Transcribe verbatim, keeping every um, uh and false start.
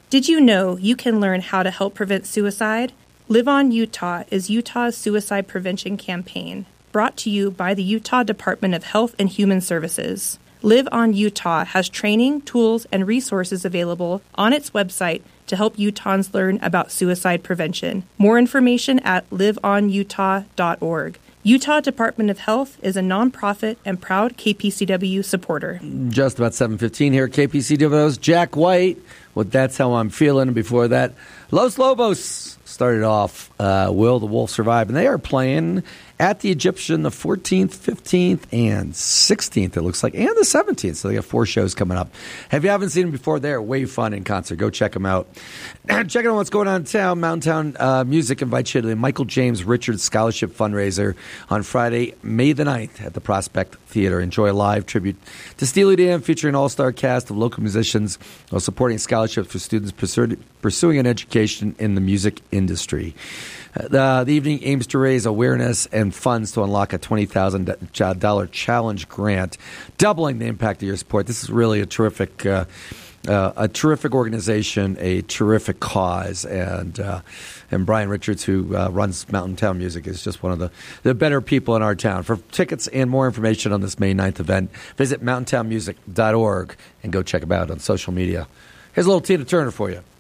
Did you know you can learn how to help prevent suicide? Live On Utah is Utah's suicide prevention campaign, brought to you by the Utah Department of Health and Human Services. Live On Utah has training, tools, and resources available on its website to help Utahns learn about suicide prevention. More information at live on utah dot org. Utah Department of Health is a nonprofit and proud K P C W supporter. Just about seven fifteen here at K P C W. Jack White. Well, that's how I'm feeling. Before that, Los Lobos started off. Uh, Will the Wolf Survive? And they are playing at the Egyptian the fourteenth, fifteenth, and sixteenth, it looks like, and the seventeenth. So they got four shows coming up. If you haven't seen them before, they're way fun in concert. Go check them out. Checking out what's going on in town. Mountain Town uh, Music invites you to the Michael James Richards Scholarship Fundraiser on Friday, May the ninth at the Prospect Theater. Enjoy a live tribute to Steely Dan featuring an all-star cast of local musicians while supporting scholarships for students pursu- pursuing an education in the music industry. Uh, the evening aims to raise awareness and funds to unlock a twenty thousand dollars challenge grant, doubling the impact of your support. This is really a terrific uh, uh, a terrific organization, a terrific cause. And uh, and Brian Richards, who uh, runs Mountain Town Music, is just one of the, the better people in our town. For tickets and more information on this May ninth event, visit mountain town music dot org and go check them out on social media. Here's a little Tina Turner for you.